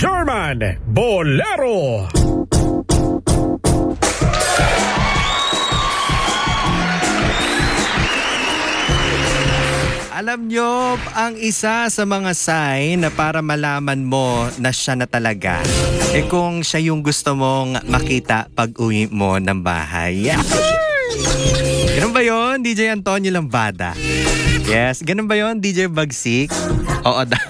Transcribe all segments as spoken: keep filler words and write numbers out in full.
German Bolero. Alam nyo, ang isa sa mga sign na para malaman mo na siya na talaga, eh kung siya yung gusto mong makita pag uwi mo ng bahay. Yeah. Ganun ba yun, D J Antonio Lambada? Yes, ganun ba yun, D J Bagsik? Oo daw.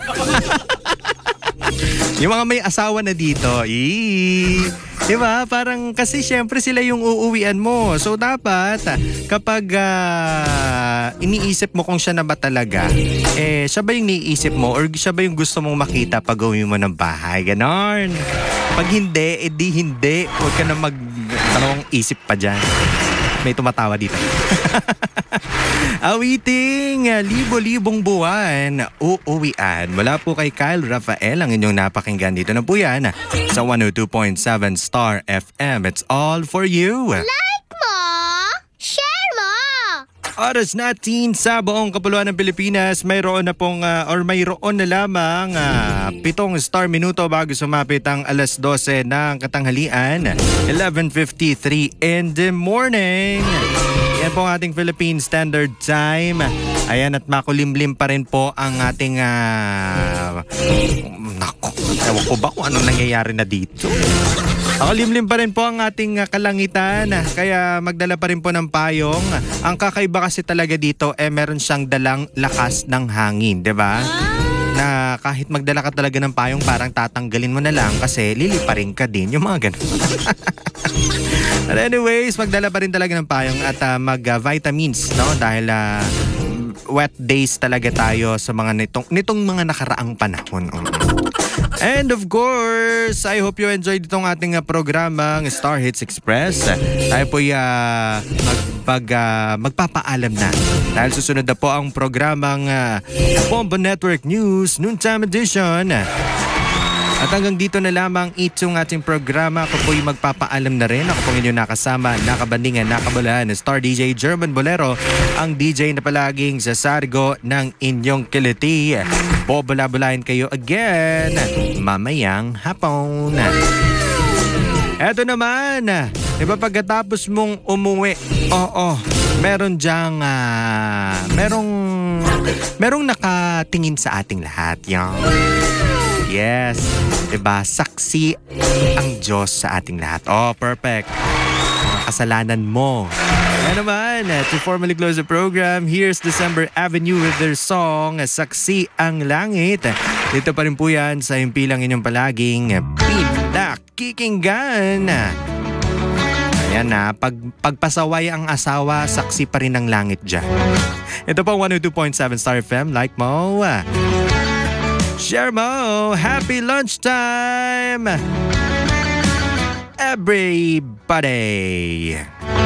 Yung mga may asawa na dito, eee, diba? Parang kasi syempre sila yung uuwian mo. So dapat kapag uh, iniisip mo kung siya na ba talaga, eh siya ba yung iniisip mo or siya ba yung gusto mong makita pag uwi mo ng bahay? Ganon. Pag hindi, edi hindi. Huwag ka na mag-tanong isip pa dyan. May tumatawa dito. Awiting libo-libong buwan, uuwian. Mula po kay Kyle Rafael ang inyong napakinggan dito na po yan sa one oh two point seven Star F M. It's all for you. Like mo! Share mo! Oras natin sa buong kapuluan ng Pilipinas, mayroon na pong uh, or mayroon na lamang uh, pitong star minuto bago sumapit ang alas dose ng katanghalian, eleven fifty-three in the morning. Yan po ang ating Philippine Standard Time. Ayan, at makulimlim pa rin po ang ating uh, naku, ewan ko ba kung anong nangyayari na dito. Makulimlim pa rin po ang ating uh, kalangitan, kaya magdala pa rin po ng payong. Ang kakaiba kasi talaga dito, eh meron siyang dalang lakas ng hangin, di ba? Na kahit magdala ka talaga ng payong, parang tatanggalin mo na lang kasi liliparin ka din. Yung mga ganun. But anyways, magdala pa rin talaga ng payong at uh, mag-vitamins, uh, no? Dahil uh, wet days talaga tayo sa mga nitong, nitong mga nakaraang panahon. And of course, I hope you enjoyed itong ating uh, programang Star Hits Express. Tayo po uh, magpag, uh, magpapaalam na. Dahil susunod na po ang programang uh, Bomba Network News Noontime Edition. At hanggang dito na lamang itong ating programa. Ako po'y magpapaalam na rin. Ako pong inyong nakasama, nakabandingan, nakabulahan, Star D J German Bolero, ang D J na palaging sasargo ng inyong kiliti. Bobula-bulahin kayo again mamayang hapon. Eto naman, di ba pagkatapos mong umuwi, oo, meron dyang, uh, merong, merong nakatingin sa ating lahat. Yan. Yes, diba? Saksi ang Diyos sa ating lahat. Oh, perfect. Mga kasalanan mo. Yan naman, to formally close the program, here's December Avenue with their song, Saksi ang Langit. Dito pa rin po yan sa himpilang inyong palaging pinakikinggan. Ayan na, pag, pagpasaway ang asawa, saksi pa rin ang langit dyan. Ito po one oh two point seven Star F M, like mo. Share mo! Happy lunchtime! Everybody!